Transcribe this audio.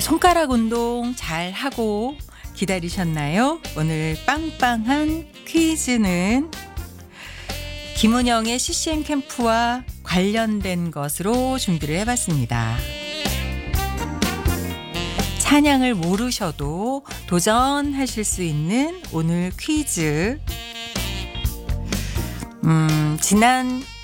손가락 운동 잘 하고 기다리셨나요? 오늘 빵빵한 퀴즈는 김은영의 CCM 캠프와 관련된 것으로 준비를 해봤습니다. 찬양을 모르셔도 도전하실 수 있는 오늘 퀴즈. 지난